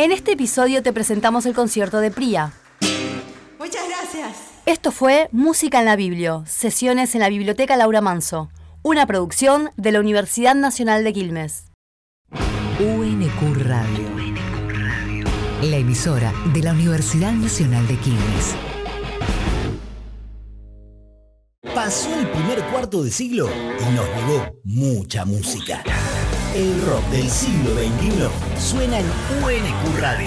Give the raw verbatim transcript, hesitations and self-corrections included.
En este episodio te presentamos el concierto de Pría. Muchas gracias. Esto fue Música en la Biblio, sesiones en la Biblioteca Laura Manso, una producción de la Universidad Nacional de Quilmes. U N Q Radio, la emisora de la Universidad Nacional de Quilmes. Pasó el primer cuarto de siglo y nos llegó mucha música. El rock del siglo veintiuno suena en U N Q Radio.